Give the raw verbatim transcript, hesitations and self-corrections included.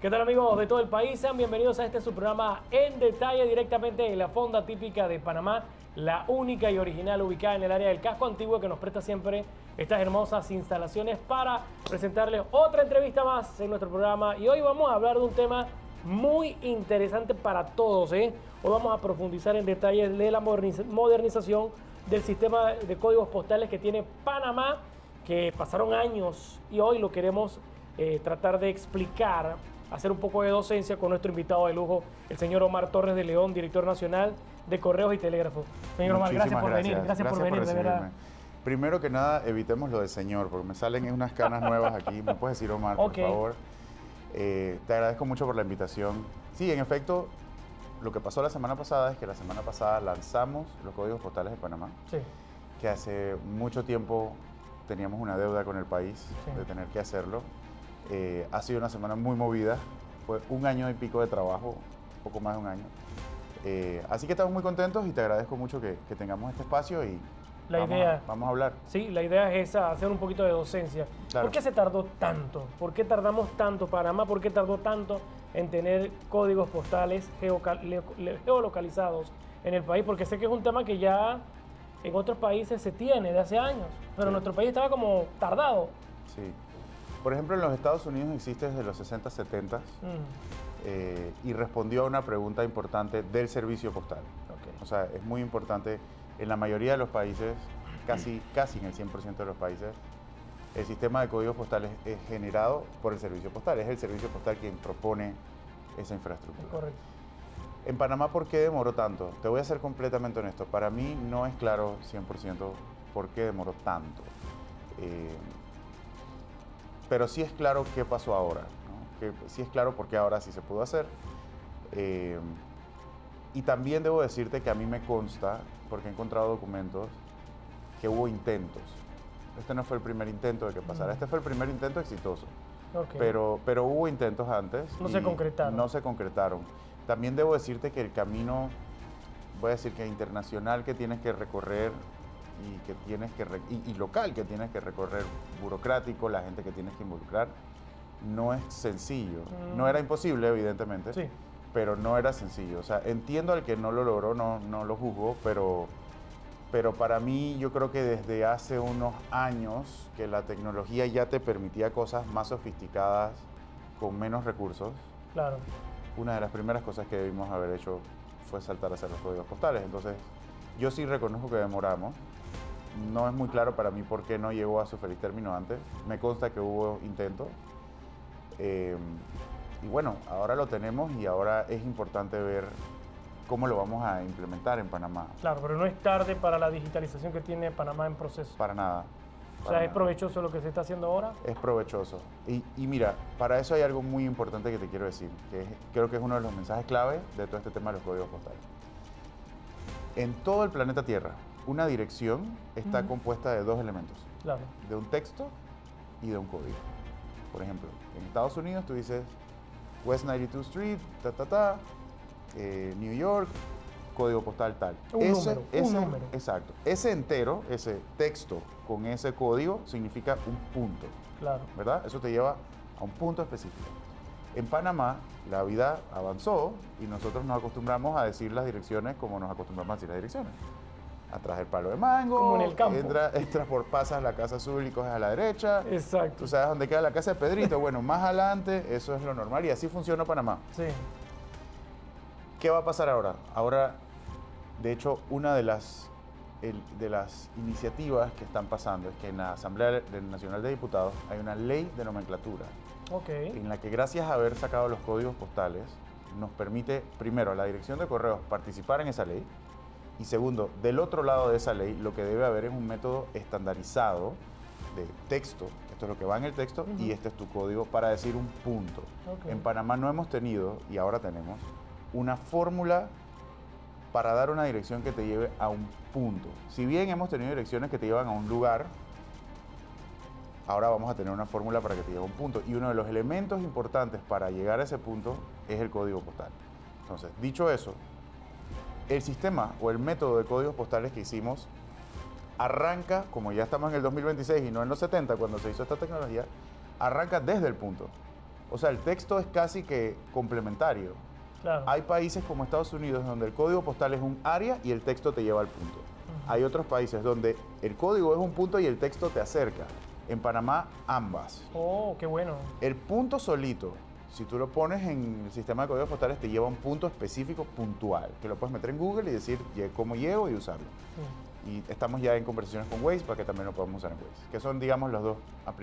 ¿Qué tal, amigos de todo el país? Sean bienvenidos a este su programa En Detalle, directamente de la Fonda Típica de Panamá, la única y original ubicada en el área del casco antiguo, que nos presta siempre estas hermosas instalaciones para presentarles otra entrevista más en nuestro programa. Y hoy vamos a hablar de un tema muy interesante para todos, ¿eh? Hoy vamos a profundizar en detalles de la moderniz- modernización del sistema de códigos postales que tiene Panamá, que pasaron años y hoy lo queremos eh, tratar de explicar, hacer un poco de docencia con nuestro invitado de lujo, el señor Omar Torres de León, director nacional de Correos y Telégrafos. Señor Omar, gracias por gracias. venir, gracias, gracias por venir, por de verdad. Primero que nada, evitemos lo de señor, porque me salen unas canas nuevas aquí. ¿Me puedes decir, Omar, Okay. por favor? Eh, te agradezco mucho por la invitación. Sí, en efecto, lo que pasó la semana pasada es que la semana pasada lanzamos los códigos postales de Panamá, Sí. que hace mucho tiempo teníamos una deuda con el país Sí. de tener que hacerlo. Eh, ha sido una semana muy movida, fue un año y pico de trabajo, poco más de un año. Eh, así que estamos muy contentos y te agradezco mucho que, que tengamos este espacio y La vamos, idea, a, vamos a hablar. Sí, la idea es esa, hacer un poquito de docencia. Claro. ¿Por qué se tardó tanto? ¿Por qué tardamos tanto Panamá? ¿Por qué tardó tanto en tener códigos postales geocal- le- le- geolocalizados en el país? Porque sé que es un tema que ya en otros países se tiene de hace años, pero Sí. en nuestro país estaba como tardado. Sí. Por ejemplo, en los Estados Unidos existe desde los sesenta, setenta Mm, eh, y respondió a una pregunta importante del servicio postal. ok. O sea, es muy importante, en la mayoría de los países, casi, casi en el cien por ciento de los países, el sistema de códigos postales es generado por el servicio postal. Es el servicio postal quien propone esa infraestructura. Correcto. En Panamá, ¿por qué demoró tanto? Te voy a ser completamente honesto. Para mí no es claro cien por ciento por qué demoró tanto. Eh, pero sí es claro qué pasó ahora, ¿no? Que sí es claro por qué ahora sí se pudo hacer. Eh, y también debo decirte que a mí me consta, porque he encontrado documentos, que hubo intentos. Este no fue el primer intento de que pasara. Este fue el primer intento exitoso. Okay. Pero, pero hubo intentos antes. No y se concretaron. No se concretaron. También debo decirte que el camino, voy a decir que internacional que tienes que recorrer y, que tienes que re- y, y local que tienes que recorrer, burocrático, la gente que tienes que involucrar, no es sencillo. Mm. No era imposible, evidentemente, Sí. pero no era sencillo. O sea, entiendo al que no lo logró, no, no lo juzgo, pero... Pero para mí, yo creo que desde hace unos años que la tecnología ya te permitía cosas más sofisticadas con menos recursos, Claro. una de las primeras cosas que debimos haber hecho fue saltar a hacer los códigos postales. Entonces, yo sí reconozco que demoramos. No es muy claro para mí por qué no llegó a su feliz término antes. Me consta que hubo intentos. Eh, y bueno, ahora lo tenemos y ahora es importante ver cómo lo vamos a implementar en Panamá. Claro, pero no es tarde para la digitalización que tiene Panamá en proceso. Para nada. O para sea, ¿es nada. provechoso lo que se está haciendo ahora? Es provechoso. Y, y mira, para eso hay algo muy importante que te quiero decir, que es- creo que es uno de los mensajes clave de todo este tema de los códigos postales. En todo el planeta Tierra, una dirección está Ujú. compuesta de dos elementos, Claro. de un texto y de un código. Por ejemplo, en Estados Unidos tú dices West noventa y dos Street, ta, ta, ta, eh, New York, código postal tal. Un número, un ese- número. Exacto. Ese entero, ese texto con ese código significa un punto. Claro. ¿Verdad? Eso te lleva a un punto específico. En Panamá, la vida avanzó y nosotros nos acostumbramos a decir las direcciones como nos acostumbramos a decir las direcciones. Atrás del palo de mango, Como en el campo. entra- entras por pasas la casa azul y coges a la derecha. Exacto. Tú sabes dónde queda la casa de Pedrito. Bueno, más adelante, eso es lo normal y así funciona Panamá. Sí. ¿Qué va a pasar ahora? Ahora, de hecho, una de las, el- de las iniciativas que están pasando es que en la Asamblea Nacional de Diputados hay una ley de nomenclatura Ok. en la que, gracias a haber sacado los códigos postales, nos permite, primero, a la Dirección de Correos participar en esa ley y, segundo, del otro lado de esa ley, lo que debe haber es un método estandarizado de texto. Esto es lo que va en el texto Ujú. y este es tu código para decir un punto. Ok. En Panamá no hemos tenido, y ahora tenemos, una fórmula para dar una dirección que te lleve a un punto. Si bien hemos tenido direcciones que te llevan a un lugar, ahora vamos a tener una fórmula para que te lleve a un punto. Y uno de los elementos importantes para llegar a ese punto es el código postal. Entonces, dicho eso, el sistema o el método de códigos postales que hicimos arranca, como ya estamos en el dos mil veintiséis y no en los setenta cuando se hizo esta tecnología, arranca desde el punto. O sea, el texto es casi que complementario. Claro. Hay países como Estados Unidos donde el código postal es un área y el texto te lleva al punto. Uh-huh. Hay otros países donde el código es un punto y el texto te acerca. En Panamá, ambas. Oh, qué bueno. El punto solito, si tú lo pones en el sistema de códigos postales, te lleva a un punto específico puntual, que lo puedes meter en Google y decir cómo llego y usarlo. Uh-huh. Y estamos ya en conversaciones con Waze para que también lo podamos usar en Waze, que son, digamos, los dos aplicaciones.